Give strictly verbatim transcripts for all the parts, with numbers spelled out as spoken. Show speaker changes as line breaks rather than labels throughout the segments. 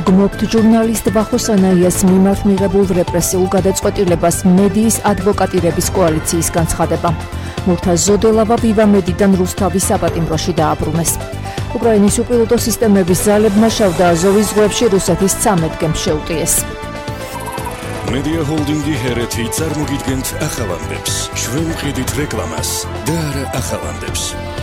გმობთ ჟურნალისტ ვახო სანაიას მიმართ მიღებულ რეპრესიულ გადაწყვეტილებას მედიის ადვოკატირების კოალიციის განცხადება. მურთა ზოდელავა ვივამედიდან რუსთავის საპატიმროში დააბრუნეს. უკრაინის უპილოტო სისტემების ძალებმა შავ და აზოვის ზღვებში რუსეთის ცამეტ გემს შეუტიეს.
მედია ჰოლდინგი ჰერეთი წარმოგიდგენთ ახალამდებს. ჩვენ ვყიდით რეკლამას და არა ახალამდებს.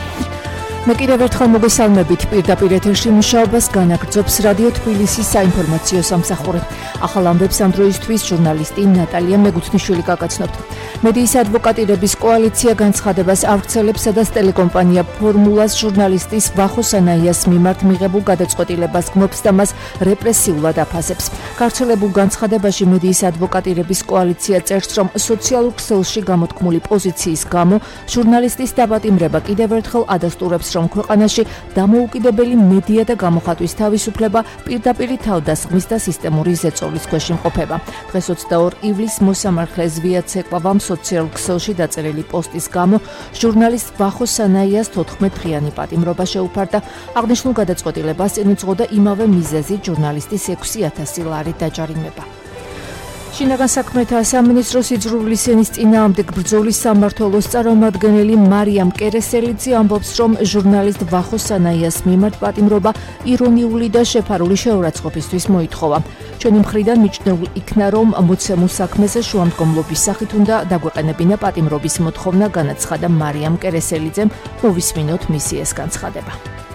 მე კიდევ ერთხელ მოგესალმებით პირდაპირ ეთერში მუშაობას განაგრძობს რადიო თბილისის საინფორმაციო სამსახური. ახალ ამბებს ამ დროისთვის ჟურნალისტი ნატალია მეგუთნიშვილი გაგაცნობთ. მედიის ადვოკატირების კოალიცია განცხადებას ავრცელებს, სადაც ტელეკომპანია ფორმულას ჟურნალისტის ვახო სანაიას მიმართ მიღებულ გადაწყვეტილებას გმობს და მას რეპრესიულად აფასებს. გავრცელებულ განცხადებაში მედიის ადვოკატირების კოალიცია წერს, რომ სოციალურ ქსელში გამოთქმული პოზიციის გამო ჟურნალისტის დაპატიმრება კიდევ ერთხელ ადასტურებს, რომ ქვეყანაში დამოუკიდებელი მედია და გამოხატვის თავისუფლება პირდაპირი თავდასხმის და სისტემური ზეწოლის ქვეშ იმყოფება. დღეს ოცდაორი ივლისს მოსამართლეს ვიაცეკვავამ სოციალურ ქსელში დაწერილი პოსტის გამო ჟურნალისტ ვახო სანაიას თოთხმეტ დღიანი პატიმრობა შეუფარდა. აღნიშნულ გადაწყვეტილებას წინუძღოდა იმავე მიზეზით ჟურნალისტის ექვსი ათასი ლარით დაჯარიმება. შინაგან საქმეთა სამინისტროს იძრულვის ენის წინააღმდეგ ბრძოლის სამმართველოს წარმომადგენელი მარიამ კერესელიძე ამბობს, რომ ჟურნალისტ ვახო სანაიას მიმართ პატიმრობა ირონიული და შეფარული შეურაცხყოფისთვის მოითხოვა. ჩვენი მხრიდან მიჩნეულ იქნა, რომ მოცემულ საქმეზე შუამდგომლობის სახით უნდა დაგვეყენებინა პატიმრობის მოთხოვნა, განაცხადა მარიამ კერესელიძემ. მოვისმინოთ მისი ეს განცხადება.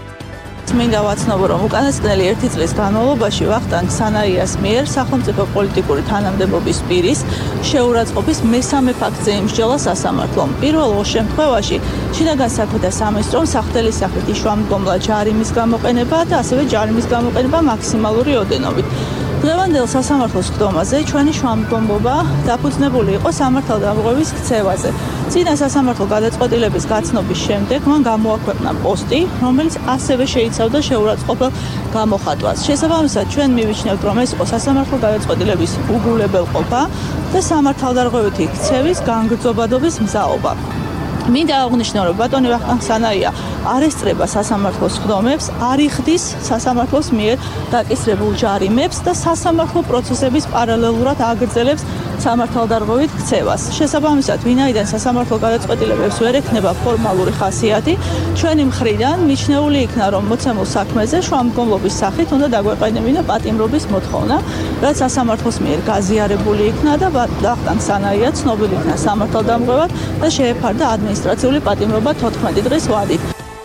მინდა ვაცნობო, რომ უკანასკნელი ერთი წლის განმავლობაში ვახტანგ სანაიას მიერ სახელმწიფო პოლიტიკური თანამდებობის პირის შეურაცხყოფის მესამე ფაქტზე იმსჯელა სასამართლომ. პირველ შემთხვევაში შინაგან საქმეთა სამინისტრომ სახდელის სახით იშვა ჯარიმის გამოყენება და ასევე ჯარიმის გამოყენება მაქსიმალური ოდენობით. დღევანდელ სასამართლოს ხდომაზე ჩვენი შუამდგომლობა დაფუძნებული იყო სამართალდამღების ქცევაზე. წინა სასამართლო გადაწყვეტილების გაცნობის შემდეგ მან გამოაქვეყნა პოსტი, რომელიც ასევე შეიცავდა შეურაცხყოფელ გამოხატვას. შესაბამისად, ჩვენ მივიჩნევთ, რომ ეს იყო სასამართლო გადაწყვეტილების უგულებელყოფა და სამართალდამღებითი ქცევის განგრძობადობის მზაობა. მინდა აღვნიშნო, რომ ბატონი ვახტანგ სანაია არ ესწრება სასამართლოს ხდომებს, არ იხდის სასამართლოს მიერ დაკისრებულ ჯარიმებს და სასამართლო პროცესების პარალელურად აგრძელებს სამართალდამღებით ქცევას. შესაბამისად, ვინაიდან სასამართლო გადაწყვეტილებებს ვერ ექნება ფორმალური ხასიათი, ჩვენი მხრიდან მიჩნეული იქნა, რომ მოცემულ საქმეზე შუამდგომლობის სახით უნდა დაგვეყენებინა პატიმრობის მოთხოვნა, რაც სასამართლოს მიერ გაზიარებული იქნა და ვახტანგ სანაია ცნობილი იქნა სამართალდამღებად და შეეფარდა ადმინისტრაციული პატიმრობა თოთხმეტი დღის ვადით.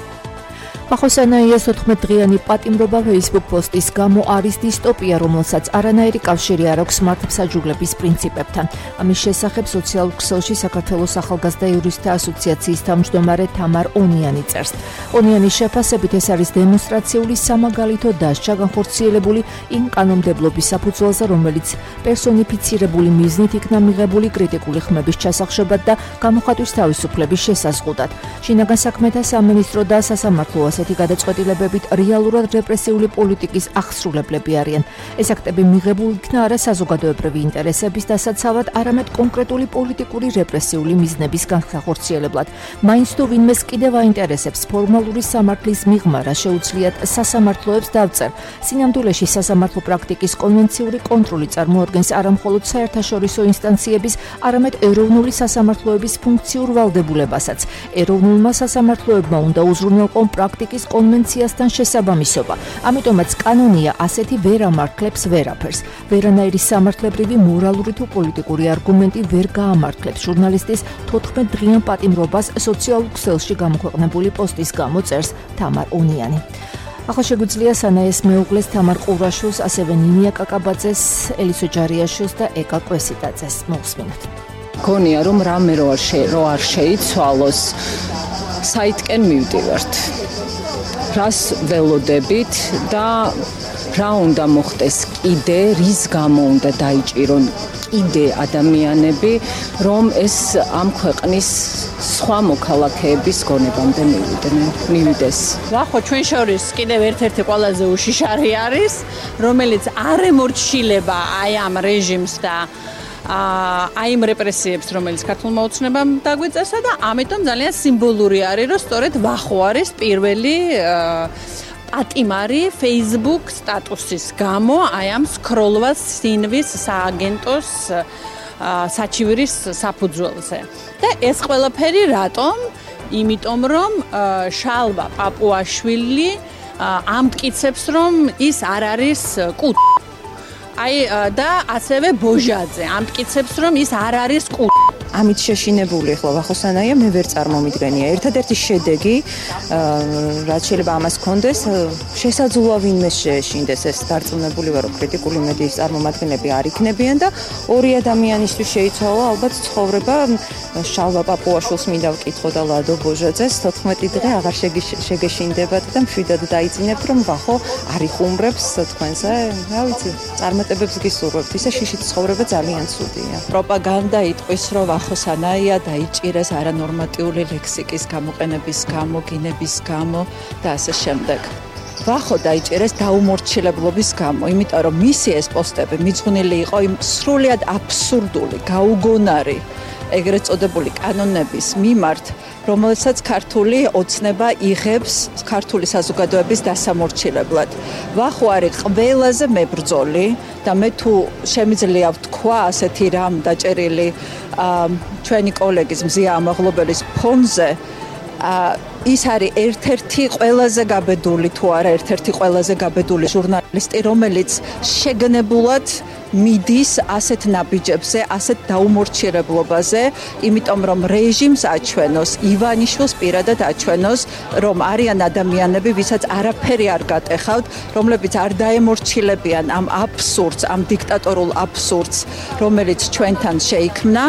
ვახო სანაიას თოთხმეტ დღიანი პატიმრობა Facebook პოსტის გამო არის დისტოპია, რომელსაც არანაირი კავშირი არ აქვს მართლმსაჯულების პრინციპებთან. ამის შესახებ სოციალურ ქსელში საქართველოს ახალგაზრდა იურისტთა ასოციაციის თავმჯდომარე თამარ ონიანი წერს. ონიანის შეფასებით ეს არის დემონსტრაციული სამაგალითო დასჯა განხორციელებული იმ კანონმდებლობის საფუძველზე, რომელიც პერსონიფიცირებული მიზნით იქნა მიღებული კრიტიკული ხმების ჩასახშობად და გამოხატვის თავისუფლების შესაზღუდად. შინაგან საქმეთა სამინისტრო და სასამართლო ასეთი გადაწყვეტილებებით რეალურად რეპრესიული პოლიტიკის აღსრულებლები არიან. ეს აქტები მიღებულ იქნა არა საზოგადოებრივი ინტერესების დასაცავად, არამედ კონკრეტული პოლიტიკური რეპრესიული მიზნების განხორციელებლად. მაინც თუ ვინმეს კიდევ აინტერესებს ფორმალური სამართლის მიღმა, რა შეუძლიათ სასამართლოებს დავწერ. სინამდვილეში სასამართლო პრაქტიკის კონვენციური კონტროლი წარმოადგენს არა მხოლოდ საერთაშორისო ინსტანციების, არამედ ეროვნული სასამართლოების ფუნქციურ ვალდებულებასაც. ეროვნულმა სასამართლოებმა უნდა უზრუნველყონ პრაქტიკის კონვენციასთან შესაბამისობა. ამიტომაც კანონია ასეთი ვერ ამართლებს ვერაფერს. ვერანაირი სამართლებრივი, მორალური თუ პოლიტიკური არგუმენტი ვერ გაამართლებს ჟურნალისტის თოთხმეტ დღიან პატიმრობას სოციალურ ქსელში გამოქვეყნებული პოსტის გამო, წერს თამარ ონიანი. ახლა შეგვიძლია სანაიას მეუღლეს თამარ ყურაშვილს, ასევე ნინია კაკაბაძეს, ელისო ჯარიაშვილს და ეკა კვესიტაძეს მოვსმინოთ.
გონია რომ რამე რო არ შეიცვალოს, საითკენ მივდივართ. რას ველოდებით და რა უნდა მოხდეს კიდე, რის გამო უნდა დაიჭირონ კიდე ადამიანები, რომ ეს ამ ქვეყნის სხვა მოქალაქეების გონებამდე მივიდნენ, მივიდეს.
ვახო, ჩვენ შორის კიდევ ერთ-ერთი ყველაზე უშიშარი არის, რომელიც არ ემორჩილება აი ამ რეჟიმს და აი იმ რეპრესიებს, რომელიც ქართულმა ოცნებამ დაგვიწესა და ამიტომ ძალიან სიმბოლური არის, რომ სწორედ ვახო არის პირველი
პატიმარი Facebook სტატუსის გამო აი ამ სკროლვას სინვის სააგენტოს საჩივრის საფუძველზე. და ეს ყველაფერი რატომ? იმიტომ რომ შალვა პაპუაშვილი ამტკიცებს რომ ის არ არის კუტ. აი და ასევე ბოჟაძე ამტკიცებს რომ ის არ არის კუტ.
ამით შეშინებული ახლა ვახოსანაია მე ვერ წარმომიდგენია. ერთადერთი შედეგი რაც შეიძლება ამას ჰქონდეს, შესაძლოა ვინმე შეეშინდეს ეს დარწმუნებული ვარო კრიტიკული მედიის წარმომადგენლები არ იქნებიან და ორი ადამიანისთვის შეიცვალა ალბათ ცხოვრება. შალვა პაპუაშვილს მინდა ვკითხო და ლადო ბოჟაძეს თოთხმეტი დღე აღარ შეგეშინდებათ და მშვიდად დაიძინებთ რომ ვახო არ იხუმრებს თქვენზე. რა ვიცი, წარმატებებს გისურვებთ. ისე შიშით ცხოვრება ძალიან ცუდია.
პროპაგანდა იტყვის რომ ვახოსანაია დაიჭირეს არანორმატიული ლექსიკის გამოყენების გამო, გინების გამო და ასე შემდეგ. ვახო დაიჭირეს დაუმორჩილებლობის გამო, იმიტომ რომ მისი ეს პოსტები მიძღვნილი იყო იმ სრულიად აბსურდული, გაუგონარი ეგრეთ წოდებული კანონების მიმართ, რომელსაც ქართული ოცნება იღებს ქართული საზოგადოების დასამორჩილებლად. ვახო არის ყველაზე მებრძოლი და მე თუ შემიძლია ვთქვა ასეთი რამ დაჭერილი ჩვენი კოლეგის მზია ამაღლობელის ფონზე, ის არის ერთ-ერთი ყველაზე გაბედული თუ არა ერთ-ერთი ყველაზე გაბედული ჟურნალისტი, რომელიც შეგნებულად მიდის ასეთ ნაბიჯებზე, ასეთ დაუმორჩილებლობაზე, იმიტომ რომ რეჟიმს აჩვენოს, ივანიშვილს პირადად აჩვენოს, რომ არიან ადამიანები, ვისაც არაფერი არ გატეხავთ, რომლებიც არ დაემორჩილებიან ამ აბსურდს, ამ დიქტატორულ აბსურდს, რომელიც ჩვენთან შეიქმნა.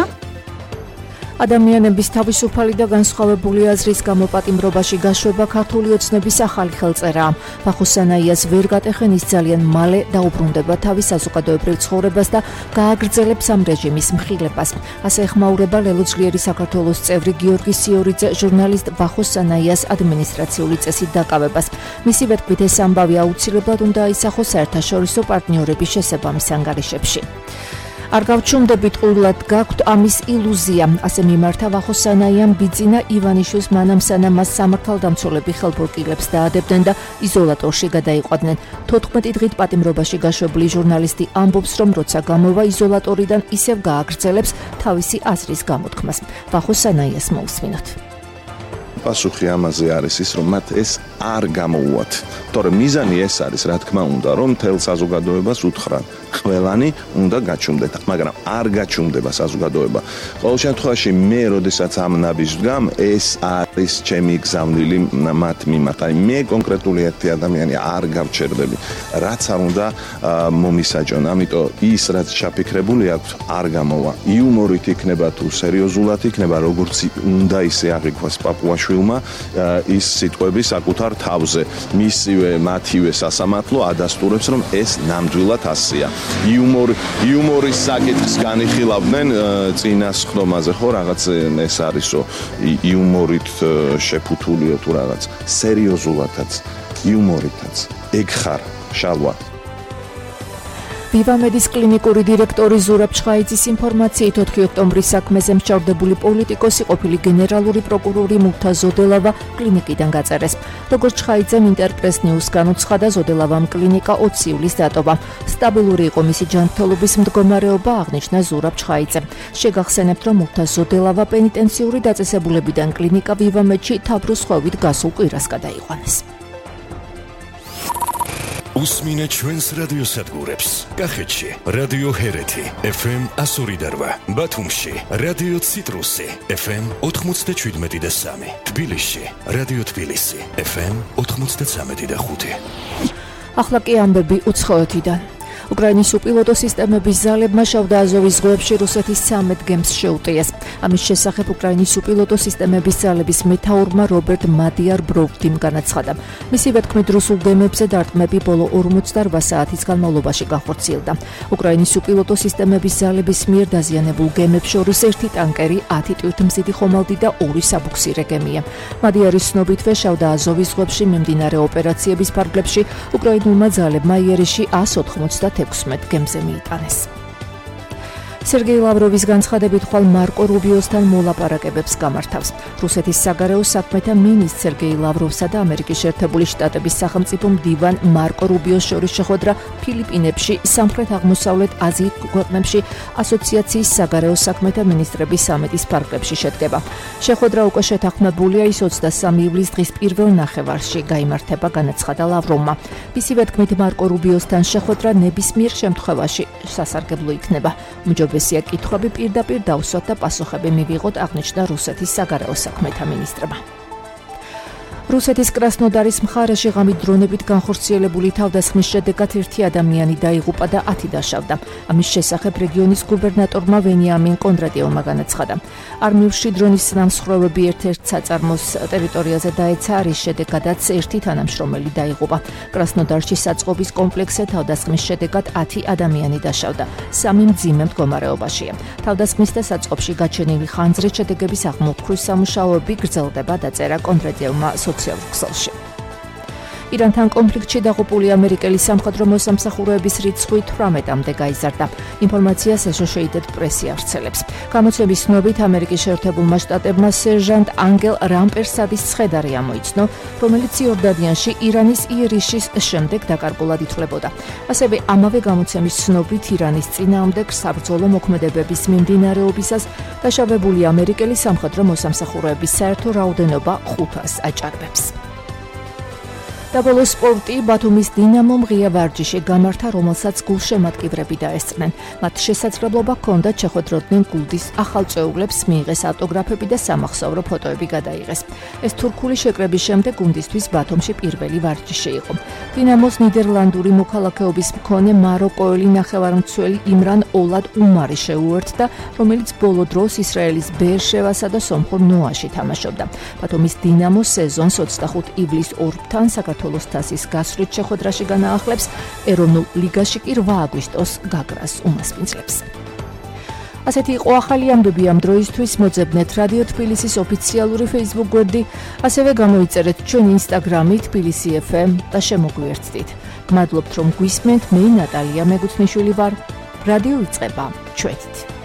ადამიანების თავისუფალი და განსხვავებული აზრის გამო პატიმრობაში გაშვება ქართული ოცნების ახალი ხელწერა. ვახოსანაიას ვერ გატეხენ ის ძალიან მალე დაუბრუნდება თავის საზოგადოებრივ ცხოვრებას და გააგრძელებს ამ რეჟიმის მხილებას. ასე ეხმაურება ლელოძლიერი საქართველოს წევრი გიორგი სიორიძე ჟურნალისტ ვახოსანაიას ადმინისტრაციული წესით დაკავებას. მისივე თქმით ეს ამბავი აუცილებლად უნდა აისახოს საერთაშორისო პარტნიორების შესაბამის ანგარიშებში. არ გავჩუმდებით ყურლად გაქვთ ამის ილუზია, ასე მიმართა ვახოსანაიამ ბიძინა ივანიშვილს მანამ სანამ მას სამართალდამცველები ხელბურკილებს დაადებდნენ და იზოლატორში გადაიყვანდნენ. თოთხმეტი დღით პატიმრობაში გაშვებული ჟურნალისტი ამბობს, რომ როცა გამოვა იზოლატორიდან ისევ გააგრძელებს თავისი აზრის გამოთქმას. ვახოსანაიას მოусმინოთ.
პასუხი ამაზე არის ის, რომ მათ ეს არ გამოუვათ. თორემ მიზანი ეს არის, რა თქმა უნდა, რომ მთელ საზოგადოებას უთხრან, ყველანი უნდა გაჩუმდეთ, მაგრამ არ გაჩუმდება საზოგადოება. ყოველ შემთხვევაში მე, როდესაც ამ ნაბიჯს ვდგამ, ეს არის ჩემი გზავნილი მათ მიმართ. აი მე კონკრეტული ერთი ადამიანი არ გავჩერდები, რაც არ უნდა მომისაჯონ. ამიტომ ის, რაც ჩაფიქრებული აქვს, არ გამოვა. იუმორით იქნება თუ სერიოზულად იქნება, როგორც უნდა ისე აღიქვას პაპუაშვილმა ის სიტყვები საკუთარ თავზე. მისივე მათივე სასამართლო ადასტურებს, რომ ეს ნამდვილად ასეა. იუმორი იუმორის საკითხს განიხილავდნენ წინა სხდომაზე, ხო რაღაც ეს არისო იუმორით შეფუთულიო თუ რაღაც სერიოზულადაც იუმორითაც ეგ ხარ შალვა.
ვივამედის კლინიკური დირექტორი ზურაბ ჩხაიძის ინფორმაციით ოთხი ოქტომბრის საქმეზე მჩავრდებული პოლიტიკოსი ყოფილი გენერალური პროკურორი მუხთა ზოდელავა კლინიკიდან გაწერეს. როგორც ჩხაიძემ ინტერპრეს ნიუს განუცხადა, ზოდელავამ კლინიკა ოცი ივლისს დატოვა. სტაბილური იყო მისი ჯანმრთელობის მდგომარეობა, აღნიშნა ზურაბ ჩხაიძემ. შეგახსენებთ, რომ მუხთა ზოდელავა პენიტენციური დაწესებულებიდან კლინიკა ვივამედში თაბრუს ხვევით გასულ კვირას გადაიყვანეს.
უსმინეთ ჩვენს რადიოსადგურებს. კახეთში რადიო ჰერეთი ეფ ემ ასორი და რვა, ბათუმში რადიო ციტრუსი ეფ ემ ოთხმოცდაშვიდმეტი და სამი, თბილისში რადიო თბილისი ეფ ემ ოთხმოცდაცამეტი და ხუთი.
ახლა კი ამბები უცხოეთიდან. უკრაინის უპილოტო სისტემების ზალებმა შავდა აზოვის ზღვებში რუსეთის ცამეტ გემს შეუტიეს. ამის შესახებ უკრაინის უპილოტო სისტემების ზალების მეთაურმა რობერტ მადიარ ბროვდიმ განაცხადა. მისივე თქმით, რუსულ გემებზე დარტყმები ბოლო ორმოცდარვა საათის განმავლობაში გახორციელდა. უკრაინის უპილოტო სისტემების ზალების მიერ დაზიანებულ გემებს შორის ერთი ტანკერი, ათი ტვირთმზიდი ხომალდი და ორი საბუქსირე გემია. მადიარის ცნობითვე შავდა აზოვის ზღვებში მიმდინარე ოპერაციების ფარგლებში უკრაინულმა ძალებმა იერეში ას ოთხმოცდაექვსმეტ გემზე მიიტანეს. სერგეი ლავროვის განცხადებით ხვალ მარკო რუბიოსთან მოლაპარაკებებს გამართავს. რუსეთის საგარეო საქმეთა მინისტრ სერგეი ლავროვსა და ამერიკის შეერთებული შტატების სახელმწიფო მდივან მარკო რუბიოს შორის შეხვედრა ფილიპინებში, სამხრეთ-აღმოსავლეთ აზიის ქვეყნებში ასოციაციის საგარეო საქმეთა მინისტრების სამიტის ფარგლებში შედგება. შეხვედრა უკვე შეთანხმებულია ის ოცდასამი ივლისის დღის პირველ ნახევარში გაიმართება, განაცხადა ლავროვმა. მისივე თქმით, მარკო რუბიოსთან შეხვედრა ნებისმიერ შემთხვევაში სასარგებლო იქნება. უმჯობესია კითხვები პირდაპირ დავსვათ და პასუხები მივიღოთ, აღნიშნა რუსეთის საგარეო საქმეთა მინისტრმა. რუსეთის კრასნოდარის მხარეში ღამით დრონებით განხორციელებული თავდასხმის შედეგად ერთი ადამიანი დაიღუპა და ათი დაშავდა. ამის შესახებ რეგიონის გუბერნატორმა ვენიამინ კონდრატიევმა განაცხადა. არმიულში დრონის ნამსხვრევები ერთ-ერთ საწარმოს ტერიტორიაზე დაეცა, რის შედეგადაც ერთი თანამშრომელი დაიღუპა. კრასნოდარში საწყობის კომპლექსზე თავდასხმის შედეგად ათი ადამიანი დაშავდა. სამი მძიმე მდგომარეობაშია. თავდასხმის და საწყობში გაჩენილი ხანძრის შედეგების აღმოფხვის სამუშაოები გრძელდება, დაწერა კონდრატიევმა სოციალურ ქსელში. ირანთან კონფლიქტში დაღუპული ამერიკელი სამხედრო მოსამსახურეების რიცხვი თვრამეტამდე გაიზარდა. ინფორმაციას Associated Press ავრცელებს. გამოცემის ცნობით, ამერიკის შეერთებულმა შტატებმა სერჟანტ ანგელ რამპერსადის ცხედარი ამოიცნო, რომელიც იორდანიაში ირანის იერიშის შემდეგ დაკარგულად ითვლებოდა. ასევე ამავე გამოცემის ცნობით, ირანის წინააღმდეგ საბრძოლო მოქმედებების მიმდინარეობისას დაშავებული ამერიკელი სამხედრო მოსამსახურეების საერთო რაოდენობა ხუთას აჭარბებს. დაბოლოს სპორტი, ბათუმის დინამომ ღია ვარჯიში გამართა, რომელსაც გულშემატკივრები დაესწრნენ. მათ შესაძლებლობა ჰქონდა ჩახვედროდნენ გულდის ახალ წეულებს, მიიღეს ავტოგრაფები და სამახსოვრო ფოტოები გადაიღეს. ეს თურქული შეკრების შემდეგ გუნდისთვის ბათუმში პირველი ვარჯიში იყო. დინამოს ნიდერლანდური მოქალაქეობის მქონე მაროკოელი ნახევარმცველი იმრან ოლად უმარი შეუერთდა, რომელიც ბოლო დროს ისრაელის ბეერშევასა და სომხურ ნოაში თამაშობდა. ბათუმის დინამოს სეზონს ოცდახუთი ივლისს ორბთან საქართველოს თასის გასვლით შეხვედრაში განაახლებს, ეროვნულ ლიგაში კი რვა აგვისტოს გაგრას უმასპინძლებს. ასეთი იყო ახალი ამბები ამ დროისთვის. მოძებნეთ რადიო თბილისის ოფიციალური Facebook გვერდი, ასევე გამოიწერეთ ჩვენ Instagram-ი თბილისი ეფ ემ და შემოგვიერთდით. გმადლობთ რომ გვისმენთ, მე ნატალია მეგუთნიშვილი ვარ. რადიო იწყება ჩვენით.